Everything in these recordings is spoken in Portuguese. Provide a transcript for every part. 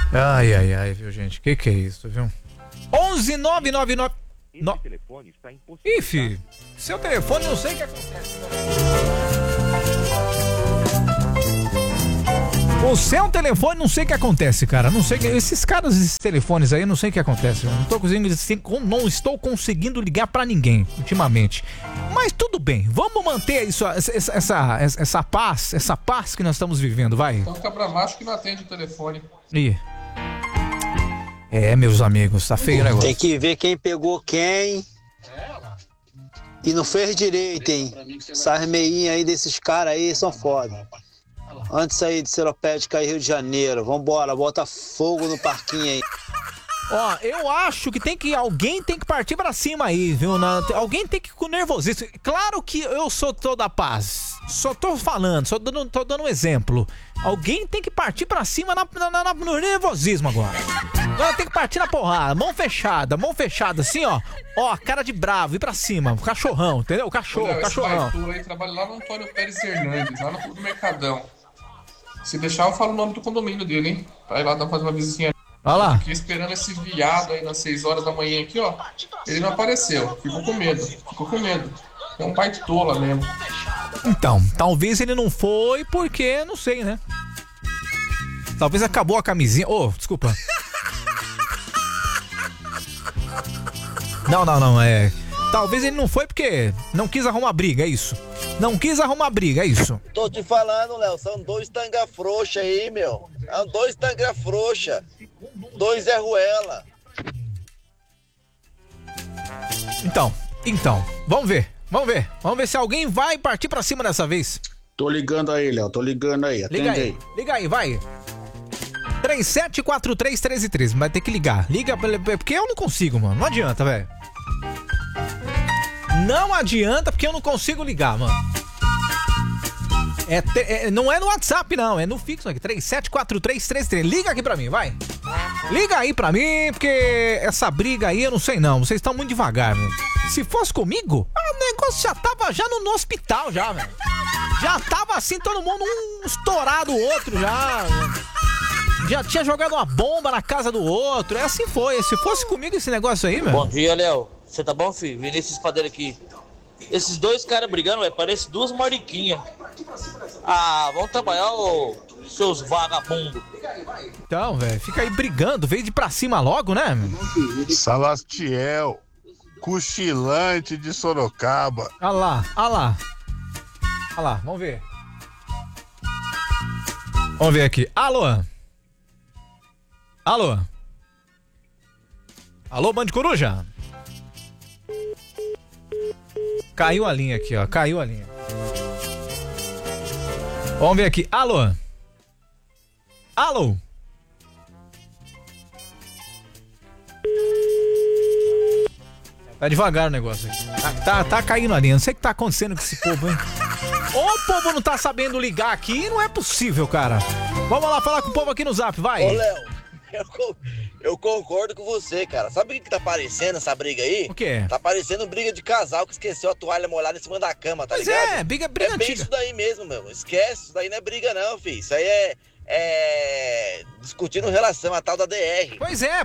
Ai, viu, gente? Que é isso, viu? 11999... Esse telefone está impossível. Ih, filho, seu telefone não sei o que acontece. O seu telefone não sei o que acontece, cara. Não sei que... Esses caras, esses telefones aí, não sei o que acontece. Eu não estou conseguindo ligar pra ninguém ultimamente. Mas tudo bem, vamos manter isso, essa paz que nós estamos vivendo, vai. Então fica pra baixo que não atende o telefone. Ih. Meus amigos, tá feio o negócio. Tem que ver quem pegou quem. E não fez direito, hein? Essas meinhas aí desses caras aí são foda. Antes aí de Seropédica e Rio de Janeiro. Vambora, bota fogo no parquinho aí. Ó, eu acho que alguém tem que partir pra cima aí, viu? Alguém tem que ir com nervosismo. Claro que eu sou toda paz. Só tô falando, tô dando um exemplo. Alguém tem que partir pra cima no nervosismo agora. Agora tem que partir na porrada, mão fechada assim, ó. Ó, cara de bravo, ir pra cima, cachorrão, entendeu? Cachorrão. Esse baitola aí trabalha lá no Antônio Pérez Hernandes, lá no Clube do Mercadão. Se deixar, eu falo o nome do condomínio dele, hein? Vai lá fazer uma visitinha. Olha lá. Fiquei esperando esse viado aí nas 6 horas da manhã aqui, ó. Ele não apareceu. Ficou com medo. É um baitola mesmo. Então, talvez ele não foi porque, não sei, né? Talvez acabou a camisinha. Desculpa. Não, talvez ele não foi porque não quis arrumar briga, é isso. Não quis arrumar briga, é isso. Tô te falando, Léo, são 2 tanga frouxa aí, meu. São 2 tanga frouxa. 2 Zé Ruela. Então, vamos ver se alguém vai partir pra cima dessa vez. Tô ligando aí, Léo, atende aí. Liga aí, vai. 37431313, vai ter que ligar. Liga, porque eu não consigo, mano, não adianta, velho. Não adianta porque eu não consigo ligar, mano. Não é no WhatsApp, não, é no fixo aqui, 37431313. Liga aqui pra mim, vai. Liga aí pra mim, porque essa briga aí eu não sei não, vocês estão muito devagar, meu. Se fosse comigo, o negócio já tava no hospital já, velho. Já tava assim, todo mundo um estourado o outro já. Já tinha jogado uma bomba na casa do outro, assim foi. Se fosse comigo esse negócio aí, meu. Bom dia, Léo. Você tá bom, filho? Vinícius Padeiro aqui. Esses 2 caras brigando, velho, parece 2 mariquinhas. Vão trabalhar, seus vagabundos. Então, velho, fica aí brigando, veio de pra cima logo, né? Salastiel, cochilante de Sorocaba. Olha lá, vamos ver. Vamos ver aqui. Alô, Band Coruja? Caiu a linha aqui, ó. Vamos ver aqui. Alô? Tá devagar o negócio aqui. Tá caindo a linha. Não sei o que tá acontecendo com esse povo, hein? Ou o povo não tá sabendo ligar aqui, não é possível, cara. Vamos lá falar com o povo aqui no Zap, vai. Ô, Léo, eu concordo com você, cara. Sabe o que tá parecendo essa briga aí? O quê? Tá parecendo briga de casal que esqueceu a toalha molhada em cima da cama, tá ligado? É, briga é bem antiga. isso daí mesmo, meu. Esquece, isso daí não é briga não, filho. Isso aí é discutindo relação, a tal da DR. Pois é.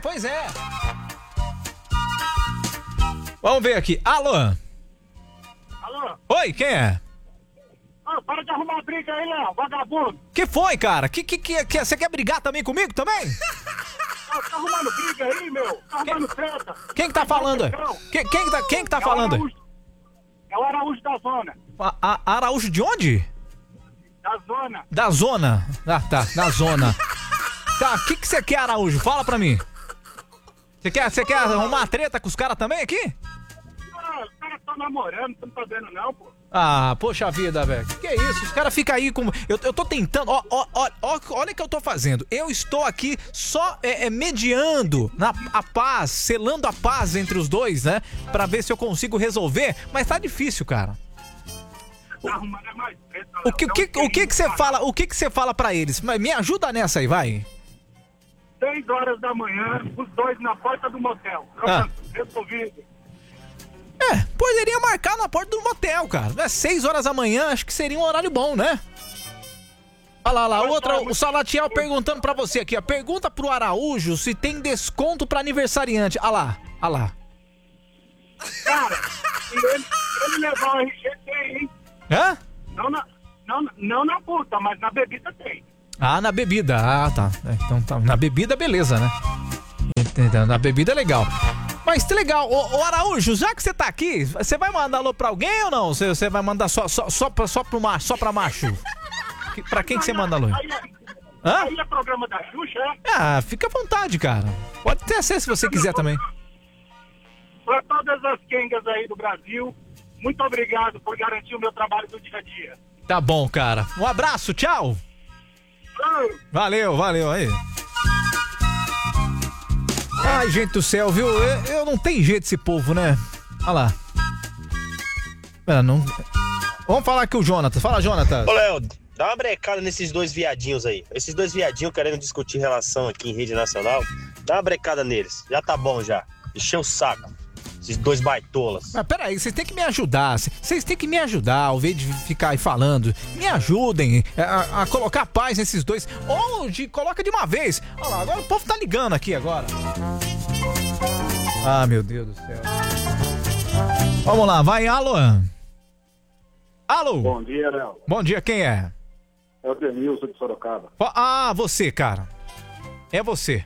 Vamos ver aqui. Alô? Oi, quem é? Para de arrumar briga aí, Léo, vagabundo. Que foi, cara? Você quer brigar também comigo também? Tá arrumando briga aí, meu. Tá arrumando treta. Quem que tá falando? Quem que tá falando? É o Araújo da Zona. Araújo de onde? Da Zona. Da Zona. Tá, da Zona. Tá, o que você quer, Araújo? Fala pra mim. Você quer arrumar treta com os caras também aqui? Os caras estão namorando, você não tá vendo não, pô. Poxa vida, velho. Que é isso? Os caras ficam aí com... Eu tô tentando... Olha o que eu tô fazendo. Eu estou aqui só mediando a paz, selando a paz entre os dois, né? Pra ver se eu consigo resolver. Mas tá difícil, cara. O que você fala? O que você fala pra eles? Me ajuda nessa aí, vai. 6 horas da manhã, os dois na porta do motel. Resolvido. Poderia marcar na porta do motel, cara. 6 horas da manhã, acho que seria um horário bom, né? Olha lá, outra, o Salatiel perguntando pra você aqui, ó. Pergunta pro Araújo se tem desconto pra aniversariante. Olha lá. Cara, se ele levar o RG, tem, hein? Hã? Não na puta, mas na bebida tem. Ah, na bebida. Ah, tá. Então tá. Na bebida, beleza, né? Na bebida é legal. Mas que legal. Ô Araújo, já que você tá aqui, você vai mandar alô pra alguém ou não? Você vai mandar só pra macho? Pra quem que você manda alô? Hã? Aí é programa da Xuxa, é? Ah, fica à vontade, cara. Pode ter acesso se você quiser também. Pra todas as quengas aí do Brasil, muito obrigado por garantir o meu trabalho do dia a dia. Tá bom, cara. Um abraço, tchau. Valeu aí. Ai, gente do céu, viu? Eu não tem jeito esse povo, né? Olha lá. Pera, não... Vamos falar aqui o Jonatas. Fala, Jonatas. Ô, Léo, dá uma brecada nesses dois viadinhos aí. Esses dois viadinhos querendo discutir relação aqui em rede nacional. Dá uma brecada neles. Já tá bom, já. Encheu o saco. Esses dois baitolas. Mas peraí, vocês têm que me ajudar. Vocês têm que me ajudar, ao invés de ficar aí falando. Me ajudem a colocar paz nesses dois. Ou coloca de uma vez. Olha lá, agora o povo tá ligando aqui agora. Ah, meu Deus do céu. Vamos lá, vai, alô? Alô? Bom dia, Léo. Bom dia, quem é? É o Denilson de Sorocaba. Ah, você, cara. É você.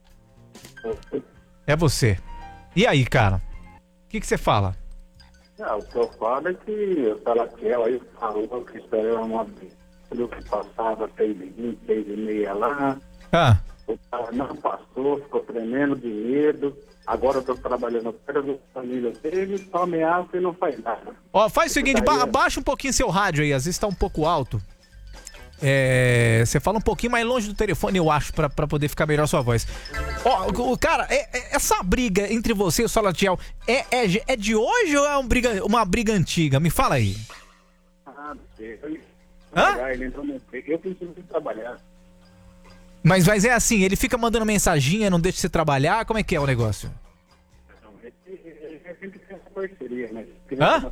É você. E aí, cara? O que você fala? O que eu falo é que o Salatiel aí falou que isso era uma do que passava 6h20, 6h30 lá. Ah. O cara não passou, ficou tremendo de medo. Agora eu tô trabalhando perto da família dele, só ameaça e não faz nada. Ó, faz o seguinte, abaixa um pouquinho seu rádio aí, às vezes tá um pouco alto. Você fala um pouquinho mais longe do telefone, eu acho, pra poder ficar melhor a sua voz. Ó, cara, essa briga entre você e o Salatiel é de hoje ou é uma briga antiga? Me fala aí. Não sei. Hã? Eu preciso trabalhar. Mas é assim, ele fica mandando mensaginha, não deixa você trabalhar, como é que é o negócio? Ele sempre tem essa parceria, né? Hã?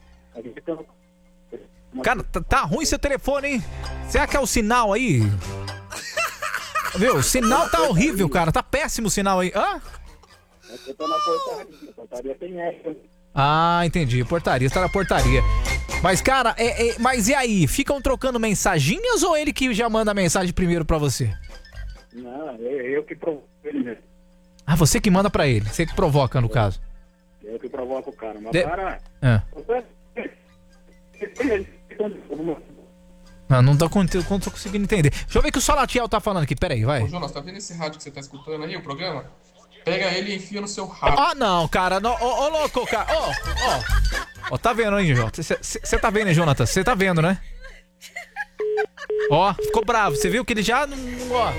Cara, tá ruim seu telefone, hein? Será que é o sinal aí? Viu? O sinal tá horrível, cara. Tá péssimo o sinal aí. Hã? Eu tô na portaria. A portaria tem essa. Ah, entendi. Portaria, tá na portaria. Mas, cara, mas e aí? Ficam trocando mensaginhas ou ele que já manda a mensagem primeiro pra você? Não, eu que provoco ele mesmo. Ah, você que manda pra ele. Você que provoca, no caso. Eu que provoco o cara. Mas cara... Não tô conseguindo entender. Deixa eu ver o que o Salatiel tá falando aqui. Pera aí, vai. Ô, Jonas, tá vendo esse rádio que você tá escutando aí, o programa? Pega ele e enfia no seu rabo. Ah, não, cara. Ô, louco, cara. Ó, tá vendo, hein, Jonathan? Você tá vendo, hein, Jonathan? Você tá vendo, né? Ó, ficou bravo. Você viu que ele já... Ó.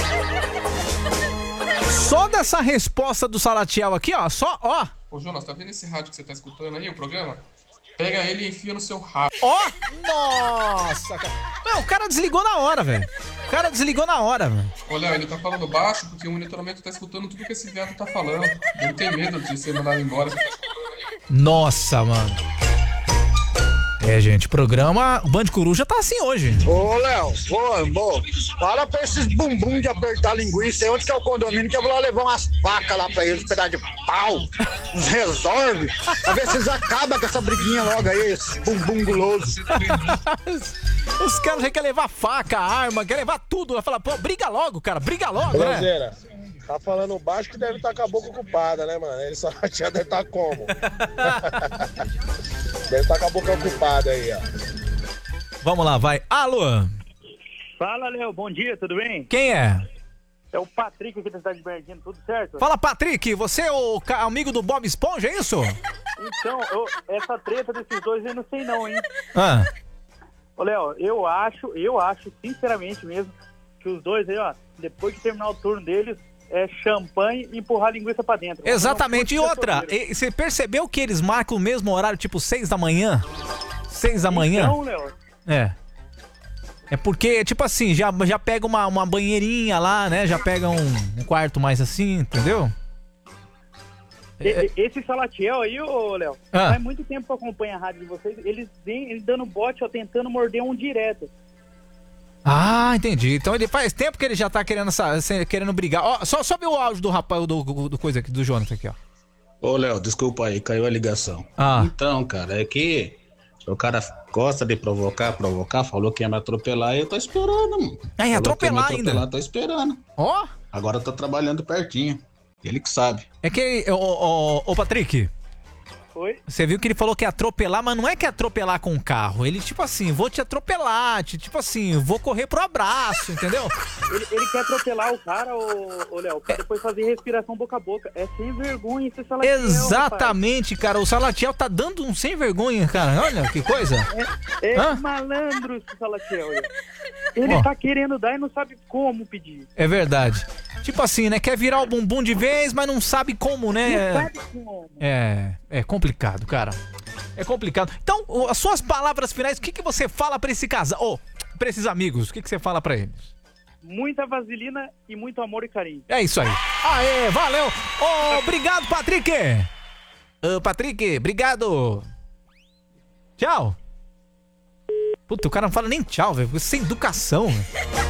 Só dessa resposta do Salatiel aqui, ó. Só, ó. Ô, Jonas, tá vendo esse rádio que você tá escutando aí, o programa? Pega ele e enfia no seu rabo. Ó! Nossa, cara. Não, o cara desligou na hora, velho. O cara desligou na hora, velho. Olha, ele tá falando baixo porque o monitoramento tá escutando tudo que esse viado tá falando. Ele tem medo de ser mandado embora. Nossa, mano. Gente, programa Band Coruja tá assim hoje. Ô, Léo, fala pra esses bumbum de apertar linguiça aí, onde que é o condomínio, que eu vou lá levar umas facas lá pra eles, um pedaço de pau, nos resolve, pra ver se eles acabam com essa briguinha logo aí, esse bumbum guloso. Os caras já querem levar faca, arma, querem levar tudo. Vai falar, pô, briga logo, cara, briga logo, né? Brasileira, tá falando baixo que deve estar com a boca ocupada, né, mano? Ele só deve estar como? Deve estar com a boca ocupada aí, ó. Vamos lá, vai. Alô? Fala, Léo. Bom dia, tudo bem? Quem é? É o Patrick aqui da cidade de Bernardino, tudo certo? Fala, Patrick. Você é o amigo do Bob Esponja, é isso? Então, essa treta desses dois eu não sei não, hein? Ah. Ô, Léo, eu acho, sinceramente mesmo, que os dois aí, ó, depois de terminar o turno deles, é champanhe e empurrar a linguiça pra dentro. Exatamente. E outra, você percebeu que eles marcam o mesmo horário, tipo 6 da manhã? 6 da manhã? Não, Léo. É porque, tipo assim, já pega uma banheirinha lá, né? Já pega um quarto mais assim, entendeu? Esse Salatiel aí, ô, Léo, faz muito tempo que eu acompanho a rádio de vocês, eles dando bote, ó, tentando morder um direto. Ah, entendi. Então ele faz tempo que ele já tá querendo brigar. Ó, só ver o áudio do rapaz, do coisa aqui, do Jonathan aqui, ó. Ô, Léo, desculpa aí, caiu a ligação. Então, cara, é que o cara gosta de provocar, falou que ia me atropelar e eu tô esperando, mano. É, atropelar ainda? Tô esperando. Ó. Agora eu tô trabalhando pertinho. Ele que sabe. É que, ô Patrick... Oi? Você viu que ele falou que ia atropelar, mas não é que é atropelar com o carro. Ele, tipo assim, vou te atropelar, tipo assim, vou correr pro abraço, entendeu? Ele quer atropelar o cara, ô Léo, pra depois fazer respiração boca a boca. É sem vergonha esse Salatiel. Exatamente, cara. O Salatiel tá dando um sem vergonha, cara. Olha que coisa. É malandro esse Salatiel. Ele tá querendo dar e não sabe como pedir. É verdade. Tipo assim, né? Quer virar o bumbum de vez, mas não sabe como, né? Não sabe como. É complicado, cara. É complicado. Então, as suas palavras finais, o que você fala pra esse casal? Pra esses amigos, o que você fala pra eles? Muita vaselina e muito amor e carinho. É isso aí. Aê, valeu. Obrigado, Patrick. Patrick, obrigado. Tchau. Puta, o cara não fala nem tchau, velho. Sem educação, velho.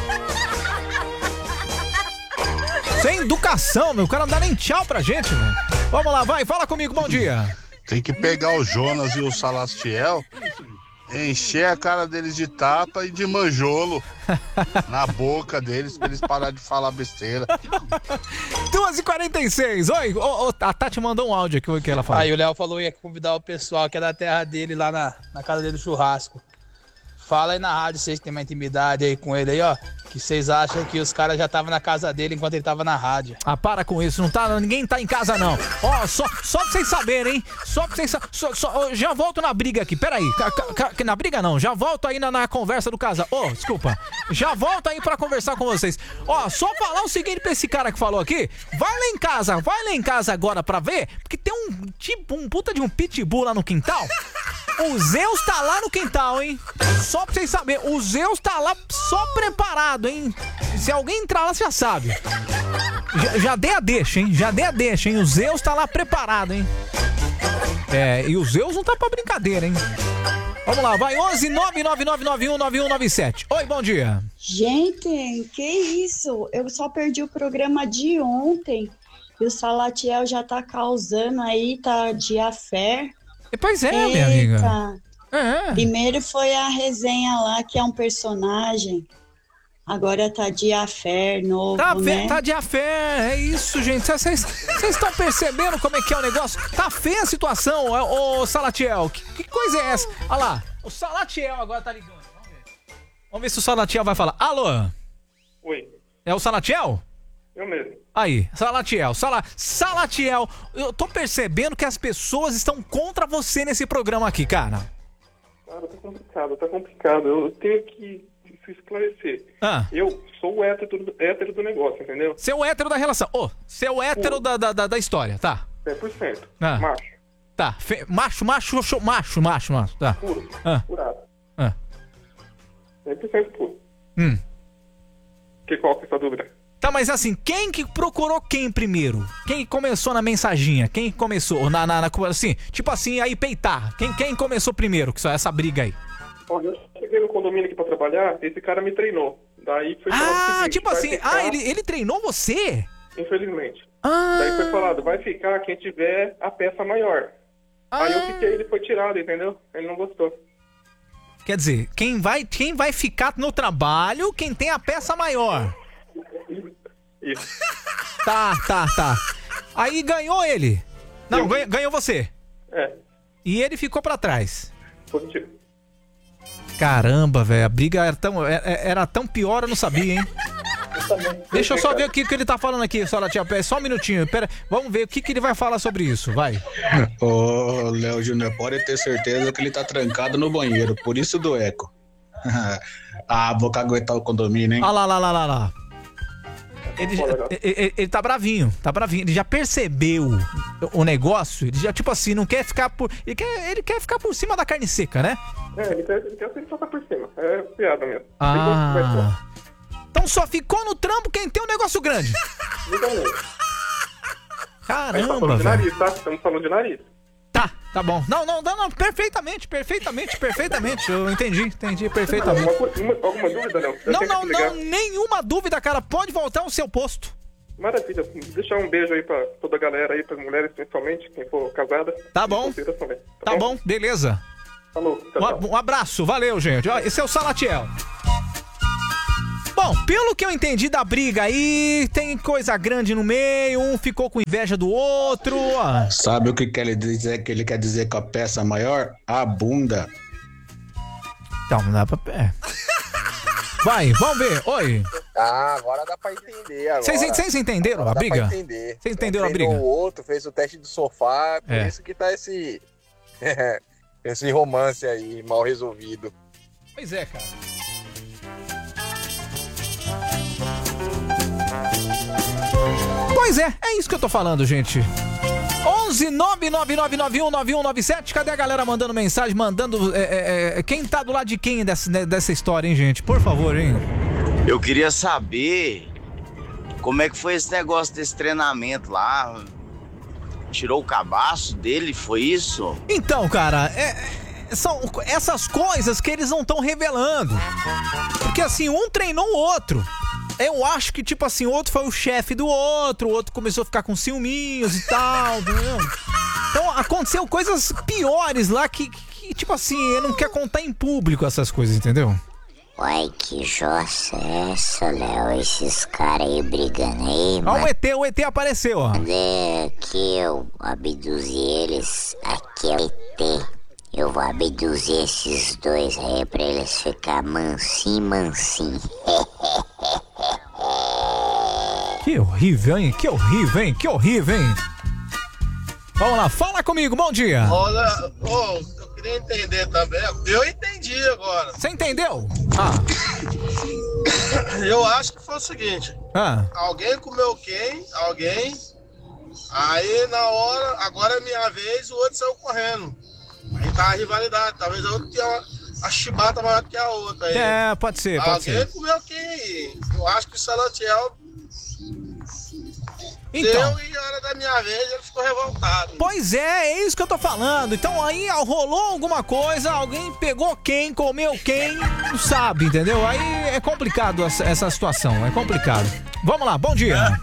Sem educação, meu. O cara não dá nem tchau pra gente, velho. Vamos lá, vai. Fala comigo, bom dia. Tem que pegar o Jonas e o Salatiel, encher a cara deles de tapa e de manjolo na boca deles pra eles pararem de falar besteira. 2h46. Oi, a Tati mandou um áudio aqui, o que ela falou. Aí o Léo falou que ia convidar o pessoal que é da terra dele lá na casa dele do churrasco. Fala aí na rádio, vocês que tem uma intimidade aí com ele aí, ó. Que vocês acham que os caras já estavam na casa dele enquanto ele tava na rádio. Ah, para com isso, ninguém tá em casa não. Ó, só pra vocês saberem, hein? Só pra vocês já volto na briga aqui, peraí. Na briga não, já volto aí na conversa do casal. Desculpa. Já volto aí pra conversar com vocês. Ó, só falar o seguinte pra esse cara que falou aqui. Vai lá em casa agora pra ver, porque tem um puta de um pitbull lá no quintal. O Zeus tá lá no quintal, hein? Só pra vocês saberem, o Zeus tá lá só preparado, hein? Se alguém entrar lá, você já sabe. Já dei a deixa, hein? O Zeus tá lá preparado, hein? E o Zeus não tá pra brincadeira, hein? Vamos lá, vai, 11 999919197. Oi, bom dia. Gente, que isso? Eu só perdi o programa de ontem. E o Salatiel já tá causando aí, tá de afé. Pois é, minha amiga. Primeiro foi a resenha lá, que é um personagem. Agora tá de afé novo, né? Tá de afé, é isso, gente. Vocês estão percebendo como é que é o negócio? Tá feia a situação, ô Salatiel. Que coisa é essa? Olha lá, o Salatiel agora tá ligando. Vamos ver se o Salatiel vai falar. Alô? Oi. É o Salatiel? Eu mesmo. Aí, Salatiel, Salatiel, eu tô percebendo que as pessoas estão contra você nesse programa aqui, cara. Cara, tá complicado. Eu tenho que se esclarecer. Eu sou o hétero do negócio, entendeu? Seu hétero da relação. Seu hétero da história, tá? 100%. Macho. Tá, macho, tá. Puro. Curado. 100% puro. Qual que é a sua dúvida? Tá, mas assim, quem que procurou quem primeiro? Quem começou na mensaginha? Quem começou assim, tipo assim, aí peitar? Quem começou primeiro, que só essa briga aí? Olha, eu cheguei no condomínio aqui pra trabalhar, esse cara me treinou. Daí foi tipo assim, ele treinou você? Infelizmente. Daí foi falado, vai ficar quem tiver a peça maior. Aí eu fiquei, ele foi tirado, entendeu? Ele não gostou. Quer dizer, quem vai ficar no trabalho, quem tem a peça maior. Isso. Tá. Aí ganhou ele. Não, ganhou você. E ele ficou pra trás. Positivo. Caramba, velho, a briga era tão pior, eu não sabia, hein? Deixa eu só ver o que ele tá falando aqui, Salatiel. Só um minutinho, pera. Vamos ver o que ele vai falar sobre isso, vai. Ô, Léo Júnior, pode ter certeza que ele tá trancado no banheiro, por isso do eco. Vou caguetar o condomínio, hein? Olha lá. Ele tá bravinho. Ele já percebeu o negócio. Ele já, tipo assim, não quer ficar por... Ele quer ficar por cima da carne seca, né? Ele quer sempre passar por cima. É piada mesmo. Então só ficou no trampo quem tem um negócio grande. Exatamente. Caramba, velho. Estamos falando de nariz. Tá, Tá bom. Não, perfeitamente. Eu entendi perfeitamente. Alguma dúvida, não? Não, nenhuma dúvida, cara. Pode voltar ao seu posto. Maravilha. Deixar um beijo aí pra toda a galera aí, pras mulheres principalmente, quem for casada. Tá bom. Tá bom, beleza. Falou. Tchau. Um abraço, valeu, gente. Ó, esse é o Salatiel. Bom, pelo que eu entendi da briga aí, tem coisa grande no meio, um ficou com inveja do outro. Ó. Sabe o que ele quer dizer com a peça maior? A bunda. Então, não dá pra... Vai, vamos ver. Oi. Agora dá pra entender. Vocês entenderam a briga? Dá pra entender. Vocês entenderam a briga? O outro fez o teste do sofá, por isso que tá esse romance aí, mal resolvido. Pois é, cara. Pois é isso que eu tô falando, gente. 11-99991-9197. Cadê a galera mandando mensagem, mandando... quem tá do lado de quem dessa história, hein, gente? Por favor, hein? Eu queria saber como é que foi esse negócio desse treinamento lá. Tirou o cabaço dele, foi isso? Então, cara, são essas coisas que eles não estão revelando. Porque assim, um treinou o outro. Eu acho que, tipo assim, o outro foi o chefe do outro, o outro começou a ficar com ciúminhos e tal, entendeu? Então, aconteceu coisas piores lá que, tipo assim, ele não quer contar em público essas coisas, entendeu? Uai, que jossa é essa, Léo? Esses caras aí brigando aí, mano. Ó, o ET apareceu, ó. Cadê que eu abduzi eles? Aqui é o ET. Eu vou abduzir esses dois aí pra eles ficar mansinho. Que horrível, hein? Que horrível, hein? Vamos lá, fala comigo, bom dia. Olha, eu queria entender também. Eu entendi agora. Você entendeu? Eu acho que foi o seguinte. Alguém comeu alguém. Aí na hora, agora é minha vez, o outro saiu correndo. Aí tá a rivalidade, talvez a outra tenha a chibata maior que a outra aí. Pode ser. Alguém comeu quem? Eu acho que o Salatiel então, deu e na hora da minha vez ele ficou revoltado. Pois é isso que eu tô falando. Então aí rolou alguma coisa, alguém pegou quem, comeu quem, não sabe, entendeu? Aí é complicado essa situação, é complicado. Vamos lá, bom dia.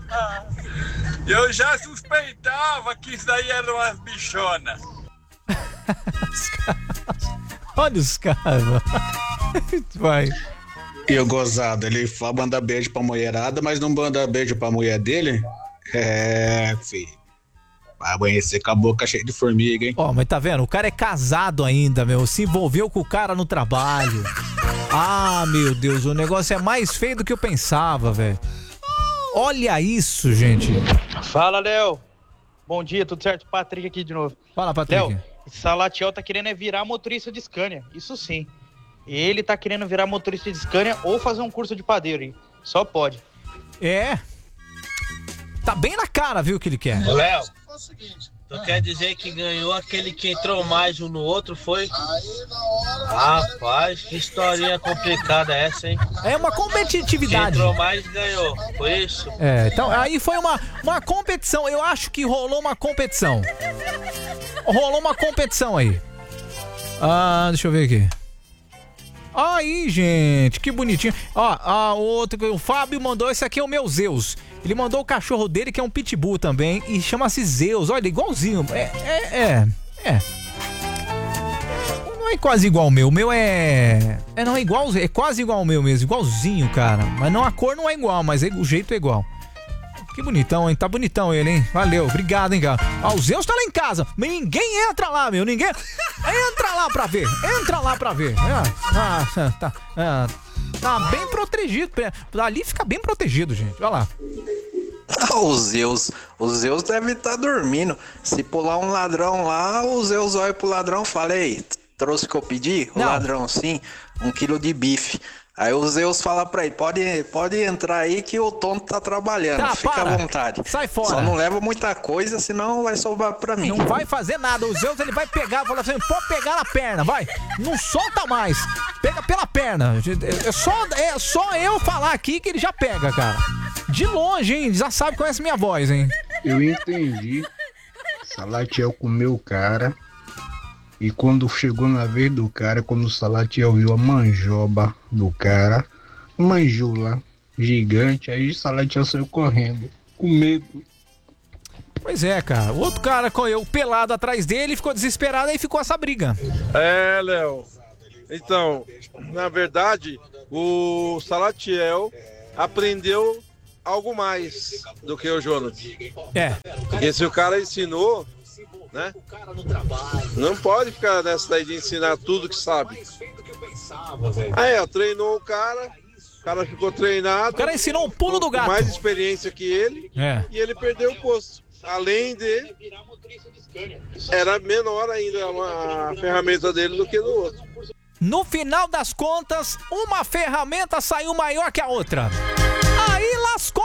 Eu já suspeitava que isso daí eram umas bichonas. Olha os caras. Vai. E o gozado, ele manda beijo pra mulherada, mas não manda beijo pra mulher dele? Filho. Vai amanhecer com a boca cheia de formiga, hein? Mas tá vendo? O cara é casado ainda, meu. Se envolveu com o cara no trabalho. Meu Deus, o negócio é mais feio do que eu pensava, velho. Olha isso, gente. Fala, Léo. Bom dia, tudo certo? Patrick aqui de novo. Fala, Patrick. Léo, Salatiel tá querendo virar motorista de Scania, isso sim. Ele tá querendo virar motorista de Scania ou fazer um curso de padeiro, hein? Só pode. Tá bem na cara, viu, o que ele quer. Ô, Léo, tu quer dizer que ganhou aquele que entrou mais um no outro, foi? Rapaz, que historinha complicada essa, hein? É uma competitividade. Quem entrou mais ganhou, foi isso? Então aí foi uma competição. Eu acho que rolou uma competição. Rolou uma competição aí. Deixa eu ver aqui. Aí, gente, que bonitinho. O Fábio mandou, esse aqui é o meu Zeus. Ele mandou o cachorro dele, que é um pitbull também, e chama-se Zeus. Olha, igualzinho. Não é quase igual ao meu. O meu não é igual, é quase igual ao meu mesmo, igualzinho, cara. Mas não, a cor não é igual, mas o jeito é igual. Que bonitão, hein? Tá bonitão ele, hein? Valeu, obrigado, hein, cara. O Zeus tá lá em casa. Mas ninguém entra lá, meu. Ninguém... Entra lá pra ver. Tá bem protegido. Ali fica bem protegido, gente. Olha lá. O Zeus deve estar dormindo. Se pular um ladrão lá, o Zeus olha pro ladrão e fala: ei, trouxe o que eu pedi? O ladrão, sim, 1 quilo de bife. Aí o Zeus fala pra ele: pode entrar aí que o tonto tá trabalhando, fica à vontade. Sai fora. Só não leva muita coisa, senão vai sobrar pra mim. Não vai fazer nada, o Zeus ele vai pegar, fala assim: pode pegar na perna, vai. Não solta mais, pega pela perna. É só eu falar aqui que ele já pega, cara. De longe, hein, já sabe, conhece minha voz, hein. Eu entendi. Salatiel comeu o cara. E quando chegou na vez do cara, quando o Salatiel viu a manjoba do cara, manjula gigante, aí o Salatiel saiu correndo, com medo. Pois é, cara. O outro cara correu pelado atrás dele, ficou desesperado e ficou essa briga. É, Léo. Então, na verdade, o Salatiel aprendeu algo mais do que o Jonas. É. Porque se o cara ensinou, né? Não pode ficar nessa daí de ensinar tudo que sabe. Aí, treinou o cara ficou treinado. O cara ensinou um pulo do gato. Mais experiência que ele. E ele perdeu o posto. Além de... Era menor ainda a ferramenta dele do que no outro. No final das contas, uma ferramenta saiu maior que a outra. Aí lascou.